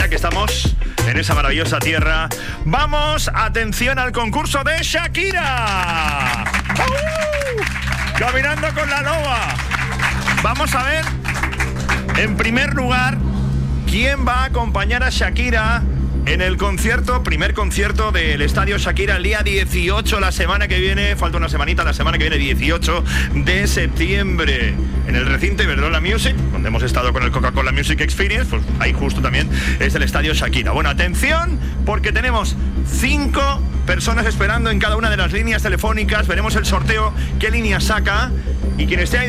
ya que estamos en esa maravillosa tierra, vamos, atención al concurso de Shakira. Caminando con la loba. Vamos a ver, en primer lugar, quién va a acompañar a Shakira en el primer concierto del Estadio Shakira el día 18, la semana que viene, falta una semanita, la semana que viene, 18 de septiembre, en el recinto Iberdrola Music, donde hemos estado con el Coca-Cola Music Experience, pues ahí justo también es el Estadio Shakira. Bueno, atención, porque tenemos 5 personas esperando en cada una de las líneas telefónicas, veremos el sorteo, qué línea saca, y quien esté ahí